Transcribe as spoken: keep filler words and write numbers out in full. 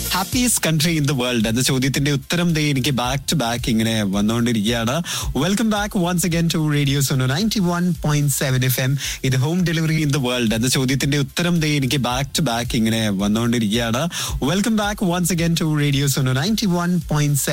Happiest country in the world എന്ന ചോദ്യത്തിന്റെ ഉത്തരം ദേ എനിക്ക് ബാക്ക് ടു ബാക്ക് ഇങ്ങനെ വന്നുകൊണ്ടിരിക്കുകയാണ്. Welcome back once again to radio Sono ninety one point seven F M. ഇത് home delivery in the world എന്ന ചോദ്യത്തിന്റെ ഉത്തരം ദേ എനിക്ക് ബാക്ക് ടു ബാക്ക് ഇങ്ങനെ വന്നുകൊണ്ടിരിക്കുകയാണ്. Welcome back once again to radio Sono ninety one point seven